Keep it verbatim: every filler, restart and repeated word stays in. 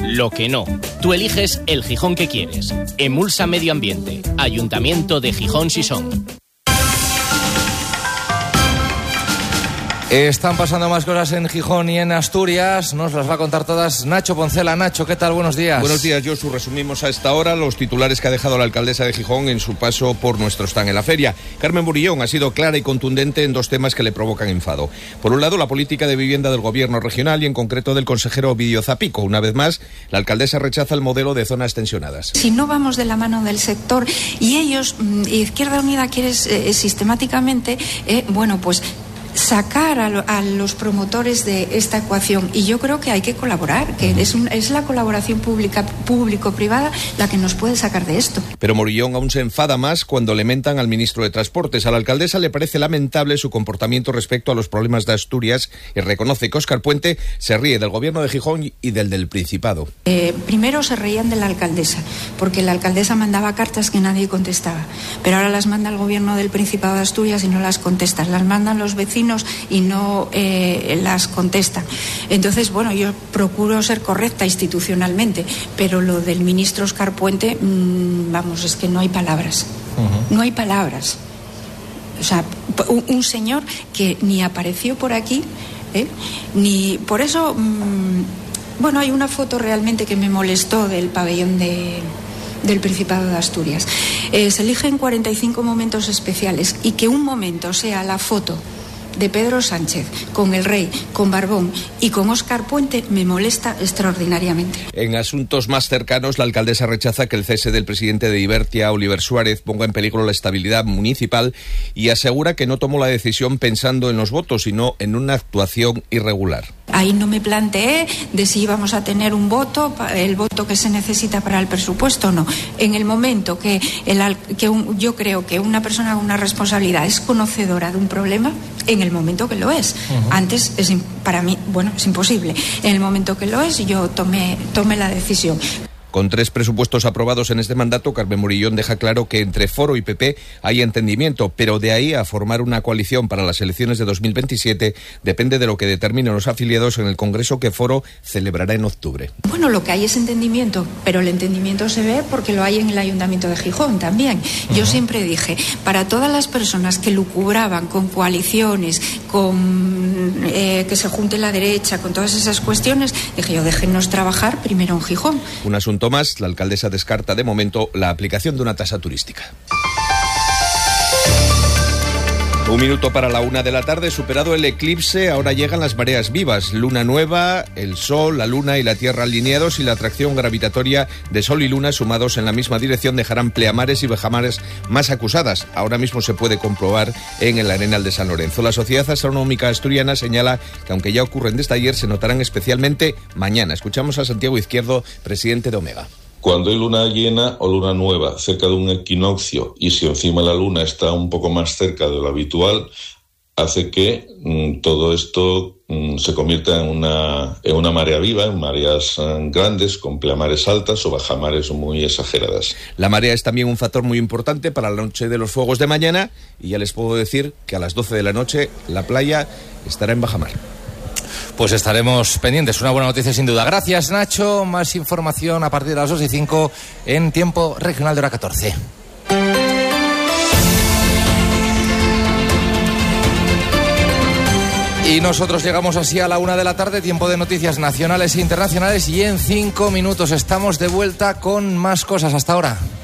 lo que no. Tú eliges el Gijón que quieres. Emulsa Medio Ambiente. Ayuntamiento de Gijón Sison. Están pasando más cosas en Gijón y en Asturias. Nos las va a contar todas Nacho Poncela. Nacho, ¿qué tal? Buenos días. Buenos días, Josu. Resumimos a esta hora los titulares que ha dejado la alcaldesa de Gijón en su paso por nuestro stand en la feria. Carmen Burillón ha sido clara y contundente en dos temas que le provocan enfado. Por un lado, la política de vivienda del gobierno regional y en concreto del consejero Ovidio Zapico. Una vez más, la alcaldesa rechaza el modelo de zonas tensionadas. Si no vamos de la mano del sector y ellos, Izquierda Unida quiere eh, sistemáticamente, eh, bueno, pues... sacar a, lo, a los promotores de esta ecuación, y yo creo que hay que colaborar, que es, un, es la colaboración pública público-privada la que nos puede sacar de esto. Pero Morillón aún se enfada más cuando le mentan al ministro de Transportes. A la alcaldesa le parece lamentable su comportamiento respecto a los problemas de Asturias y reconoce que Óscar Puente se ríe del gobierno de Gijón y del del Principado. Eh, primero se reían de la alcaldesa, porque la alcaldesa mandaba cartas que nadie contestaba, pero ahora las manda el gobierno del Principado de Asturias y no las contestan, las mandan los vecinos y no eh, las contestan. Entonces, bueno, yo procuro ser correcta institucionalmente, pero lo del ministro Óscar Puente, mmm, vamos, es que no hay palabras. Uh-huh. No hay palabras. O sea, un, un señor que ni apareció por aquí, ¿eh? ni por eso, mmm, bueno, hay una foto realmente que me molestó del pabellón de... del Principado de Asturias. Eh, se eligen cuarenta y cinco momentos especiales y que un momento sea la foto de Pedro Sánchez con el rey, con Barbón y con Óscar Puente me molesta extraordinariamente. En asuntos más cercanos, la alcaldesa rechaza que el cese del presidente de Ibertia, Oliver Suárez, ponga en peligro la estabilidad municipal y asegura que no tomó la decisión pensando en los votos, sino en una actuación irregular. Ahí no me planteé de si íbamos a tener un voto, el voto que se necesita para el presupuesto o no. En el momento que, el, que un, yo creo que una persona con una responsabilidad es conocedora de un problema, en el momento que lo es. Uh-huh. Antes, es, para mí, bueno, es imposible. En el momento que lo es, yo tomé, tomé la decisión. Con tres presupuestos aprobados en este mandato, Carmen Morillón deja claro que entre Foro y P P hay entendimiento, pero de ahí a formar una coalición para las elecciones de dos mil veintisiete depende de lo que determinen los afiliados en el Congreso que Foro celebrará en octubre. Bueno, lo que hay es entendimiento, pero el entendimiento se ve porque lo hay en el Ayuntamiento de Gijón también. Uh-huh. Yo siempre dije, para todas las personas que lucubraban con coaliciones, con eh, que se junte la derecha, con todas esas cuestiones, dije yo, déjennos trabajar primero en Gijón. Un asunto más, la alcaldesa descarta de momento la aplicación de una tasa turística. Un minuto para la una de la tarde, superado el eclipse, ahora llegan las mareas vivas. Luna nueva, el sol, la luna y la tierra alineados y la atracción gravitatoria de sol y luna sumados en la misma dirección dejarán pleamares y bajamares más acusadas. Ahora mismo se puede comprobar en el Arenal de San Lorenzo. La Sociedad Astronómica Asturiana señala que aunque ya ocurren desde ayer, se notarán especialmente mañana. Escuchamos a Santiago Izquierdo, presidente de Omega. Cuando hay luna llena o luna nueva cerca de un equinoccio y si encima la luna está un poco más cerca de lo habitual, hace que mmm, todo esto mmm, se convierta en una, en una marea viva, en mareas mmm, grandes, con pleamares altas o bajamares muy exageradas. La marea es también un factor muy importante para la noche de los fuegos de mañana y ya les puedo decir que a las doce de la noche la playa estará en bajamar. Pues estaremos pendientes, una buena noticia sin duda. Gracias, Nacho. Más información a partir de las dos y cinco en tiempo regional de hora catorce. Y nosotros llegamos así a la una de la tarde, tiempo de noticias nacionales e internacionales, y en cinco minutos estamos de vuelta con más cosas. Hasta ahora.